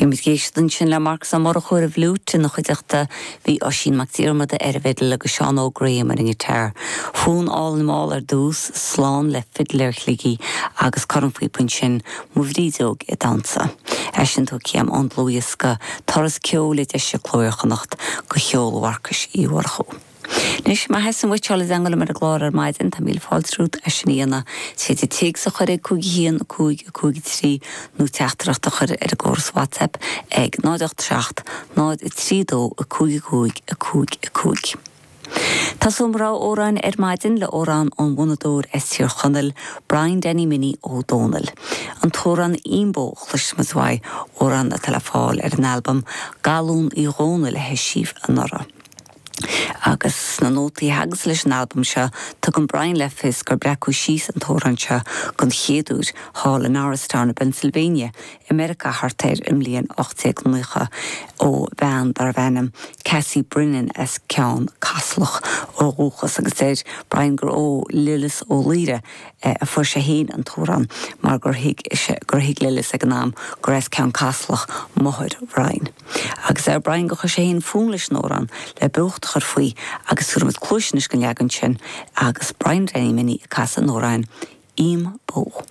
Bhí mis géistan sin le mark sa mar a chuir a bhlút nach chuideachta bhí ó sin mactíormada vedel agus Sean O'Graham in gitar. Fún all na máil dús, slán le fidleirligi agus corn faoi punt sin mhrídóg i dansa. Sin tú ciam an Lúisca taras ceola de se clóirchanacht go cheolhharcas í warchó. Nis ma hesan bhuiiteála angla mar a glár ar maidin tá míl fáiltrút a sinníana sé de teag sa chuir cúig híon cúig trí nó teachtarach a chuir ar a gcóras WhatsApp ag 987 932 cúig. Tá sumrá órán ar maidin le órán an bhunadóir tír chonel Brian Denny Mini ó Dónal. An tóran ímbó chluismasmhaid órán a telefáil ar an albumm galún í róna le heisíh an nora. Agus na nótaí hagas leis an albumm se tu an Brian Lefis gur breacú síos an tóranse gon chéadúr hall in Arrowstown na Pennsylvania, America hartéir imlíon 89 ó bhean dar bhenim Cassie Brennan as ceann caslach ó rúchas agus éir Brian gur ó Lillis ó Líre a fuair sé héin an tóran mar gur hiig Lillis ag an náam gur as ceann caslach mothir Brian. Agus Brian go sé héin fún leis nóran le bucht chur faoi agus suirmid clúisnis go leagan sin agus Brian Denny Mini casa nórain im bó.